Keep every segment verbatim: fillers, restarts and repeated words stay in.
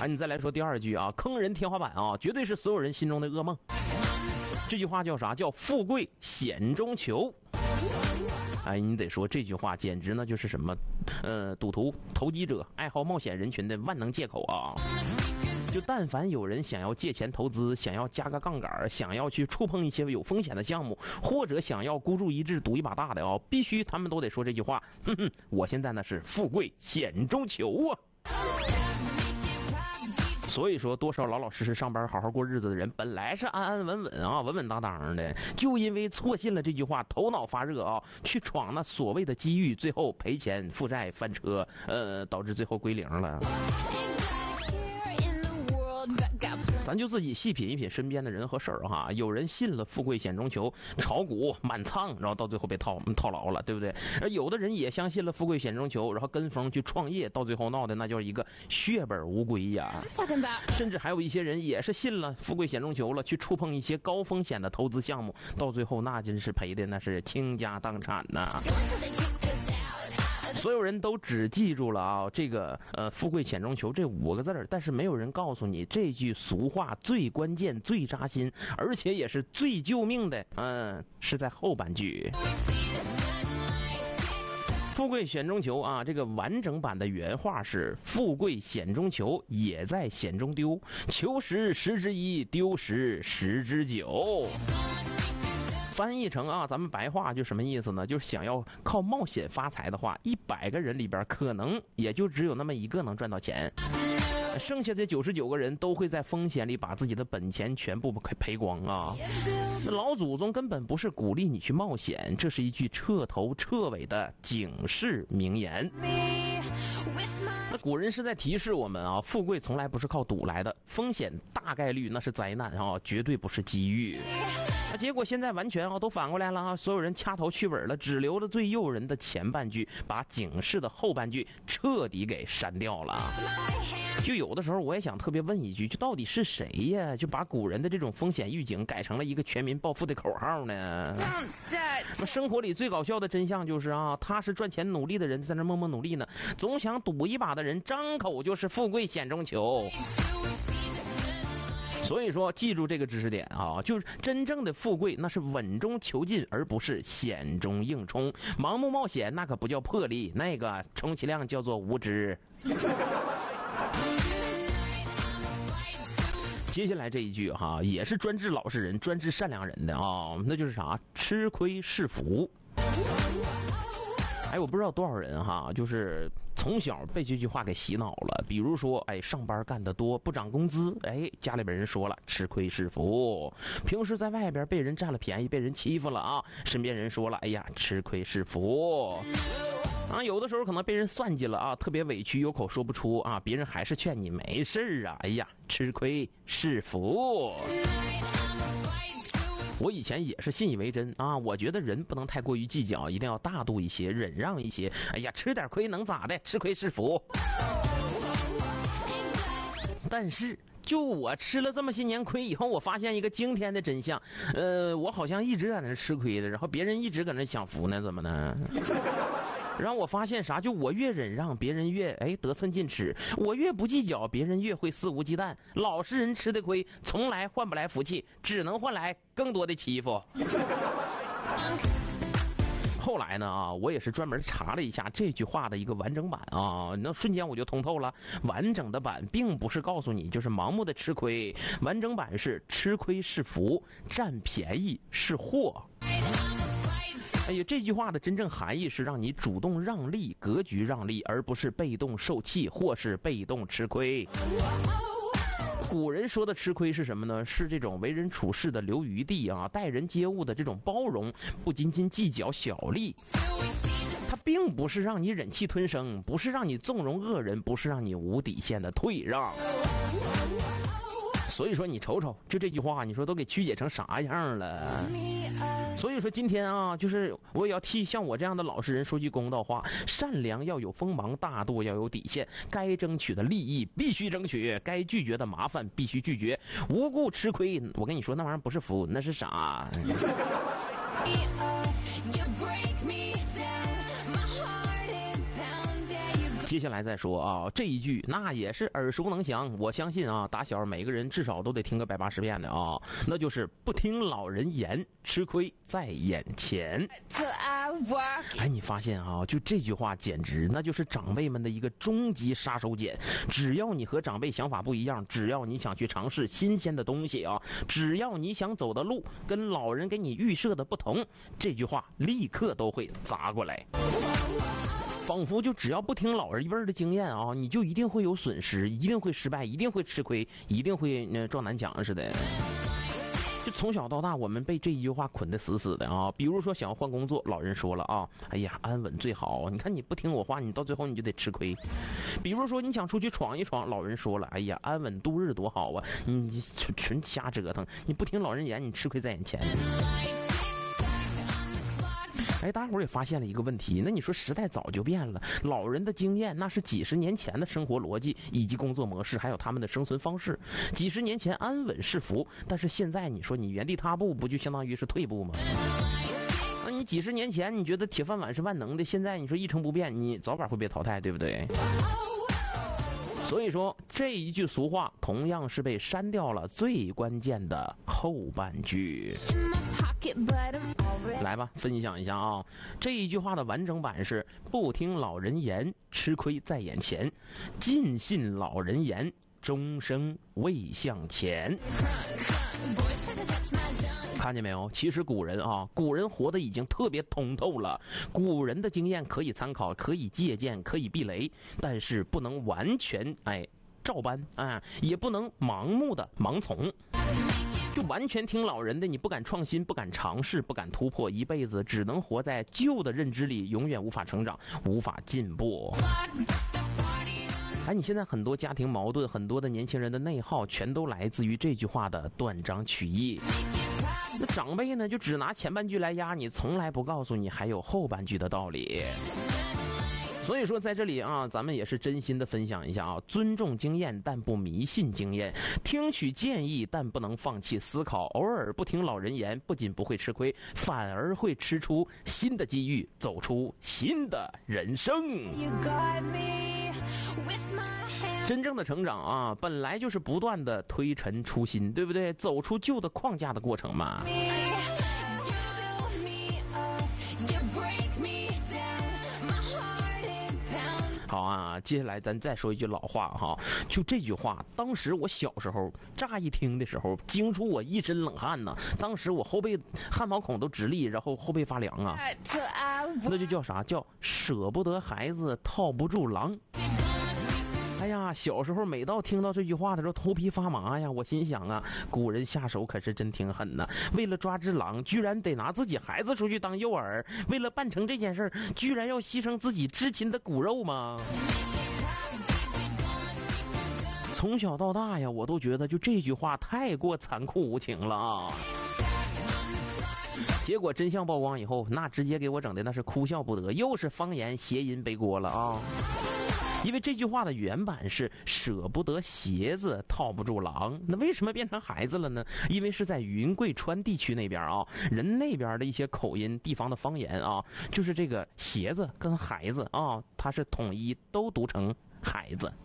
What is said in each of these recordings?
啊，你再来说第二句啊，坑人天花板啊，绝对是所有人心中的噩梦。这句话叫啥？叫富贵险中求。哎，你得说这句话简直呢就是什么，呃，赌徒、投机者、爱好冒险人群的万能借口啊！就但凡有人想要借钱投资，想要加个杠杆，想要去触碰一些有风险的项目，或者想要孤注一掷赌一把大的啊，必须他们都得说这句话。哼哼，我现在呢是富贵险中求啊！所以说，多少老老实实上班好好过日子的人，本来是安安稳稳啊，稳稳当当的，就因为错信了这句话，头脑发热啊，去闯那所谓的机遇，最后赔钱、负债、翻车，呃，导致最后归零了。咱就自己细品一品身边的人和事儿哈，有人信了富贵险中求，炒股满仓，然后到最后被套套牢了，对不对？而有的人也相信了富贵险中求，然后跟风去创业，到最后闹的那就是一个血本无归呀。甚至还有一些人也是信了富贵险中求了，去触碰一些高风险的投资项目，到最后那真是赔的那是倾家荡产呐。所有人都只记住了啊，这个呃“富贵险中求”这五个字儿，但是没有人告诉你这句俗话最关键、最扎心，而且也是最救命的，嗯，是在后半句。富贵险中求啊，这个完整版的原话是：富贵险中求，也在险中丢，求时十之一，丢时十之九。翻译成啊，咱们白话就什么意思呢？就是想要靠冒险发财的话，一百个人里边可能也就只有那么一个能赚到钱，剩下的九十九个人都会在风险里把自己的本钱全部赔光啊！老祖宗根本不是鼓励你去冒险，这是一句彻头彻尾的警示名言。那古人是在提示我们啊，富贵从来不是靠赌来的，风险大概率那是灾难啊，绝对不是机遇。结果现在完全啊都反过来了啊！所有人掐头去尾了，只留了最诱人的前半句，把警示的后半句彻底给删掉了。就有的时候我也想特别问一句，就到底是谁呀？就把古人的这种风险预警改成了一个全民暴富的口号呢？那生活里最搞笑的真相就是啊，他是赚钱努力的人，在那默默努力呢，总想赌一把的人张口就是富贵险中求。所以说记住这个知识点啊，就是真正的富贵那是稳中求进，而不是险中硬冲。盲目冒险那可不叫魄力，那个充其量叫做无知。接下来这一句哈，也是专治老实人、专治善良人的啊，那就是啥？吃亏是福。哎，我不知道多少人哈，就是从小被这句话给洗脑了。比如说，哎，上班干得多不涨工资，哎，家里边人说了吃亏是福；平时在外边被人占了便宜，被人欺负了啊，身边人说了，哎呀，吃亏是福。啊，有的时候可能被人算计了啊，特别委屈，有口说不出啊，别人还是劝你没事啊，哎呀，吃亏是福。我以前也是信以为真啊，我觉得人不能太过于计较，一定要大度一些，忍让一些。哎呀，吃点亏能咋的？吃亏是福。但是就我吃了这么些年亏以后，我发现一个惊天的真相，呃，我好像一直在那吃亏的，然后别人一直搁那享福呢，怎么呢？然后我发现啥？就我越忍让，别人越哎得寸进尺；我越不计较，别人越会肆无忌惮。老实人吃的亏，从来换不来福气，只能换来更多的欺负。后来呢啊，我也是专门查了一下这句话的一个完整版啊，那瞬间我就通透了。完整的版并不是告诉你就是盲目的吃亏，完整版是吃亏是福，占便宜是祸。哎呀，这句话的真正含义是让你主动让利，格局让利，而不是被动受气或是被动吃亏。古人说的吃亏是什么呢？是这种为人处事的留余地啊，待人接物的这种包容，不斤斤计较小利。它并不是让你忍气吞声，不是让你纵容恶人，不是让你无底线的退让。所以说你瞅瞅，就这句话，你说都给曲解成啥样了？所以说今天啊，就是我也要替像我这样的老实人说句公道话，善良要有锋芒，大度要有底线，该争取的利益必须争取，该拒绝的麻烦必须拒绝，无故吃亏，我跟你说那玩意儿不是福，那是啥？ 接下来再说啊，这一句那也是耳熟能详，我相信啊，打小每个人至少都得听个百八十遍的啊，那就是不听老人言，吃亏在眼前。哎，你发现啊，就这句话简直那就是长辈们的一个终极杀手锏。只要你和长辈想法不一样，只要你想去尝试新鲜的东西啊，只要你想走的路跟老人给你预设的不同，这句话立刻都会砸过来。仿佛就只要不听老人一辈的经验啊，你就一定会有损失，一定会失败，一定会吃亏，一定会呃撞南墙似的。就从小到大，我们被这一句话捆得死死的啊。比如说想要换工作，老人说了啊，哎呀，安稳最好。你看你不听我话，你到最后你就得吃亏。比如说你想出去闯一闯，老人说了，哎呀，安稳度日多好啊，你纯纯瞎折腾，你不听老人言，你吃亏在眼前。哎，大伙儿也发现了一个问题，那你说时代早就变了，老人的经验那是几十年前的生活逻辑以及工作模式，还有他们的生存方式。几十年前安稳是福，但是现在你说你原地踏步，不就相当于是退步吗？那你几十年前你觉得铁饭碗是万能的，现在你说一成不变，你早晚会被淘汰，对不对？所以说这一句俗话同样是被删掉了最关键的后半句。来吧，分享一下啊，这一句话的完整版是：不听老人言，吃亏在眼前；尽信老人言，终生未向前。看见没有？其实古人啊，古人活得已经特别通透了。古人的经验可以参考，可以借鉴，可以避雷，但是不能完全哎照搬啊，也不能盲目的盲从。就完全听老人的，你不敢创新，不敢尝试，不敢突破，一辈子只能活在旧的认知里，永远无法成长，无法进步。哎，你现在很多家庭矛盾，很多的年轻人的内耗，全都来自于这句话的断章取义。那长辈呢，就只拿前半句来压你，从来不告诉你还有后半句的道理。所以说在这里啊，咱们也是真心的分享一下啊，尊重经验但不迷信经验，听取建议但不能放弃思考，偶尔不听老人言，不仅不会吃亏，反而会吃出新的机遇，走出新的人生。真正的成长啊，本来就是不断的推陈出新，对不对？走出旧的框架的过程嘛。好啊，接下来咱再说一句老话哈，就这句话，当时我小时候乍一听的时候，惊出我一身冷汗呢。当时我后背汗毛孔都直立，然后后背发凉啊。那就叫啥？叫舍不得孩子套不住狼。哎呀，小时候每到听到这句话的时候，头皮发麻呀。我心想啊，古人下手可是真挺狠呐！为了抓只狼，居然得拿自己孩子出去当诱饵；为了办成这件事，居然要牺牲自己至亲的骨肉吗？从小到大呀，我都觉得就这句话太过残酷无情了啊！结果真相曝光以后，那直接给我整的那是哭笑不得，又是方言谐音背锅了啊！因为这句话的原版是舍不得鞋子套不住狼，那为什么变成孩子了呢？因为是在云贵川地区那边啊，人那边的一些口音地方的方言啊，就是这个鞋子跟孩子啊，它是统一都读成孩子。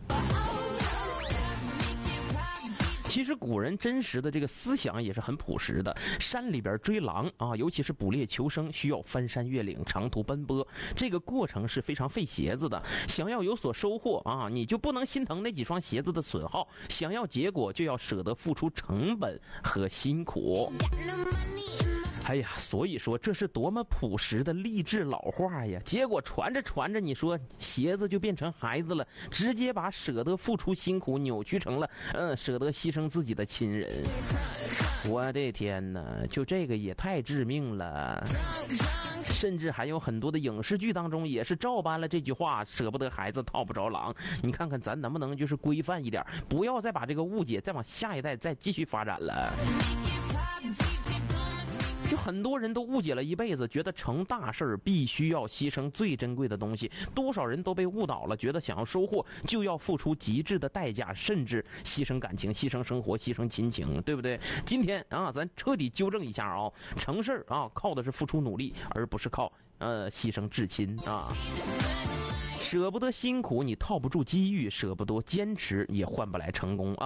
其实古人真实的这个思想也是很朴实的，山里边追狼啊，尤其是捕猎求生，需要翻山越岭，长途奔波，这个过程是非常费鞋子的。想要有所收获啊，你就不能心疼那几双鞋子的损耗，想要结果就要舍得付出成本和辛苦。哎呀，所以说这是多么朴实的励志老话呀！结果传着传着，你说鞋子就变成孩子了，直接把舍得付出辛苦扭曲成了，嗯，舍得牺牲自己的亲人。我的天哪，就这个也太致命了！甚至还有很多的影视剧当中也是照搬了这句话，舍不得孩子套不着狼。你看看咱能不能就是规范一点，不要再把这个误解再往下一代再继续发展了。就很多人都误解了一辈子，觉得成大事必须要牺牲最珍贵的东西，多少人都被误导了，觉得想要收获就要付出极致的代价，甚至牺牲感情、牺牲生活、牺牲亲情，对不对？今天啊，咱彻底纠正一下啊，成事啊靠的是付出努力，而不是靠呃牺牲至亲啊。 舍不得辛苦，你套不住机遇；舍不得坚持，也换不来成功啊。